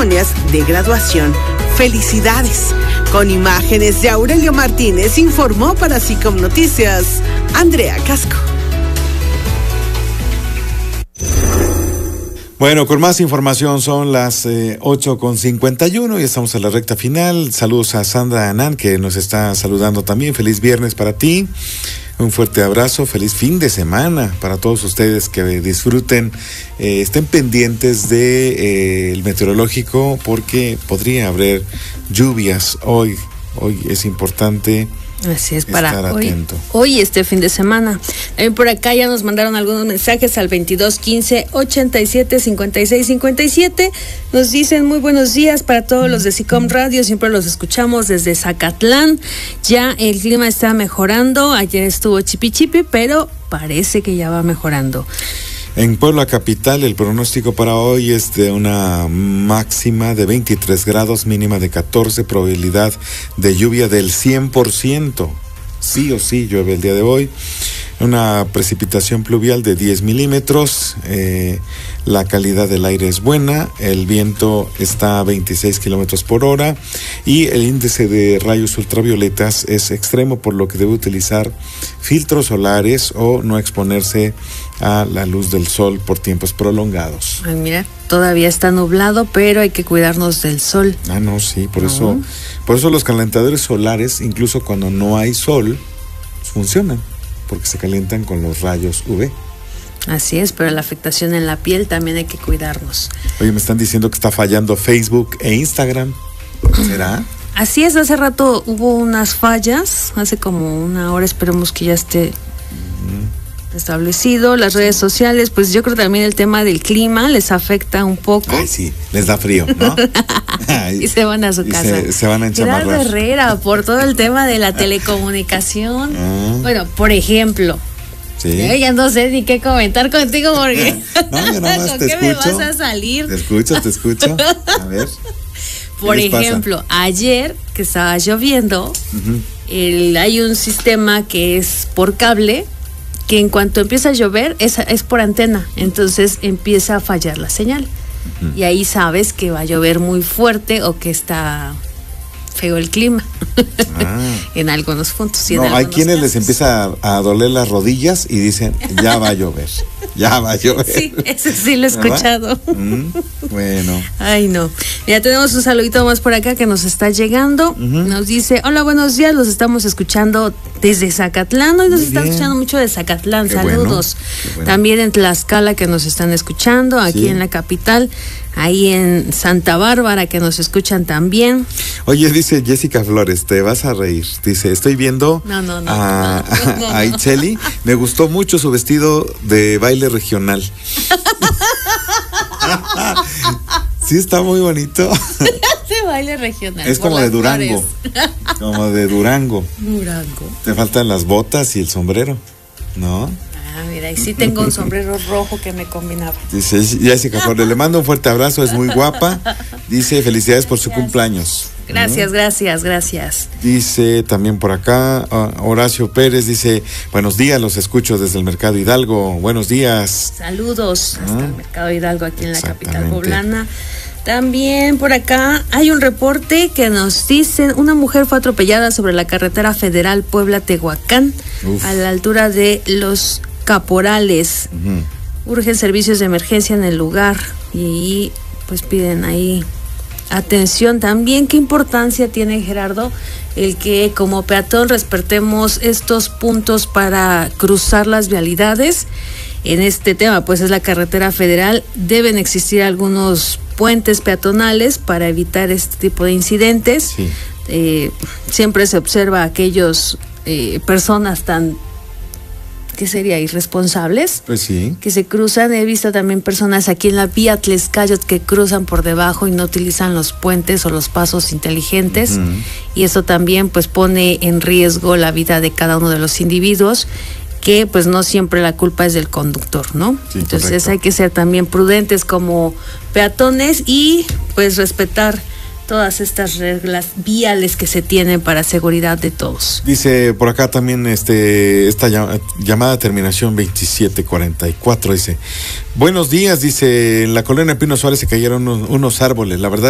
ceremonias de graduación. ¡Felicidades! Con imágenes de Aurelio Martínez, informó para SICOM Noticias, Andrea Casco. Bueno, con más información, son las 8:51 y estamos en la recta final. Saludos a Sandra Anán, que nos está saludando también. Feliz viernes para ti. Un fuerte abrazo, feliz fin de semana para todos ustedes, que disfruten, estén pendientes de el meteorológico, porque podría haber lluvias hoy. Hoy es importante. Así es, para estar atento. Hoy este fin de semana. También por acá ya nos mandaron algunos mensajes al 2215-875657. Nos dicen muy buenos días para todos los de SICOM Radio, siempre los escuchamos desde Zacatlán. Ya el clima está mejorando, ayer estuvo chipi, pero parece que ya va mejorando. En Puebla capital, el pronóstico para hoy es de una máxima de 23 grados, mínima de 14, probabilidad de lluvia del 100%. Sí o sí llueve el día de hoy. Una precipitación pluvial de 10 milímetros. La calidad del aire es buena. El viento está a 26 kilómetros por hora. Y el índice de rayos ultravioletas es extremo, por lo que debe utilizar filtros solares o no exponerse a la luz del sol por tiempos prolongados. Ay, mira, todavía está nublado, pero hay que cuidarnos del sol. Ah, no, sí, por eso los calentadores solares, incluso cuando no hay sol, funcionan, porque se calientan con los rayos UV. Así es, pero la afectación en la piel también hay que cuidarnos. Oye, me están diciendo que está fallando Facebook e Instagram. ¿Será? Así es, hace rato hubo unas fallas, hace como una hora, esperemos que ya esté establecido. Las redes sociales, pues yo creo que también el tema del clima les afecta un poco. Ay, sí, les da frío, ¿no? Y se van a su casa. Se van a enchamarrar. Gerardo Herrera, por todo el tema de la telecomunicación. Bueno, por ejemplo, sí. Ya no sé ni qué comentar contigo, porque no, yo nada más ¿con te qué escucho, me vas a salir? Te escucho. A ver. Por ejemplo, ayer que estaba lloviendo, hay un sistema que es por cable, que en cuanto empieza a llover es por antena, entonces empieza a fallar la señal. Y ahí sabes que va a llover muy fuerte o que está feo el clima. En algunos puntos. No, hay quienes les empieza a doler las rodillas y dicen, ya va a llover. Sí, eso sí lo he escuchado. Bueno. Ay, no. Ya tenemos un saludito más por acá que nos está llegando. Nos dice, hola, buenos días, los estamos escuchando desde Zacatlán. Hoy nos están escuchando mucho de Zacatlán. Qué saludos. Bueno. También en Tlaxcala, que nos están escuchando, aquí en la capital. Ahí en Santa Bárbara, que nos escuchan también. Oye, dice Jessica Flores, te vas a reír. Dice, estoy viendo a Itzel. Me gustó mucho su vestido de baile regional. Sí, está muy bonito. De baile regional. Es como de Durango. Como de Durango. Durango. Te faltan las botas y el sombrero, ¿no? Ah, mira, y sí tengo un sombrero rojo que me combinaba. Dice Jessica Flores, le mando un fuerte abrazo, es muy guapa. Dice, felicidades por su cumpleaños. Gracias. Dice también por acá, Horacio Pérez, dice, buenos días, los escucho desde el Mercado Hidalgo. Buenos días. Saludos hasta el Mercado Hidalgo, aquí en la capital poblana. También por acá hay un reporte que nos dice, una mujer fue atropellada sobre la carretera federal Puebla-Tehuacán, a la altura de Los Caporales. Urgen servicios de emergencia en el lugar y pues piden ahí atención también. ¿Qué importancia tiene, Gerardo, el que como peatón respetemos estos puntos para cruzar las vialidades? En este tema, pues es la carretera federal, deben existir algunos puentes peatonales para evitar este tipo de incidentes. Siempre se observa a aquellos personas tan, ¿qué sería? Irresponsables. Pues sí. Que se cruzan. He visto también personas aquí en la vía Tlescayot que cruzan por debajo y no utilizan los puentes o los pasos inteligentes. Y eso también pues pone en riesgo la vida de cada uno de los individuos, que pues no siempre la culpa es del conductor, ¿no? Sí, entonces correcto. Hay que ser también prudentes como peatones y pues respetar todas estas reglas viales que se tienen para seguridad de todos. Dice por acá también esta llamada terminación 2744, dice, buenos días, dice, en la colonia Pino Suárez se cayeron unos árboles, la verdad